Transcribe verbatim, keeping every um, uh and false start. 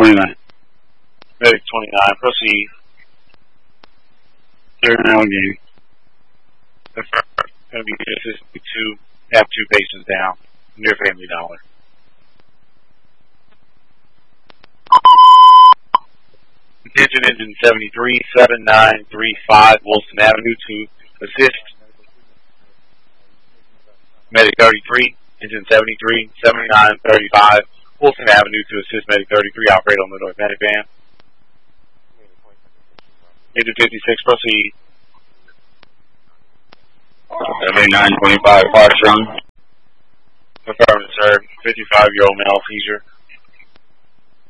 twenty-nine. Medic twenty-nine, proceed. thirty-nine game. Going to be assisted two, have two patients down, near Family Dollar. Attention engine seventy-three, seven nine three five, Wilson Avenue to assist. Medic thirty-three, engine seventy-three, seventy-nine thirty-five, Wilson Avenue to assist Medic thirty-three, operate on the North Medic van. Engine fifty-six, proceed. seventy-nine twenty-five, Foxtrot. Affirmative, sir. fifty-five-year-old male seizure.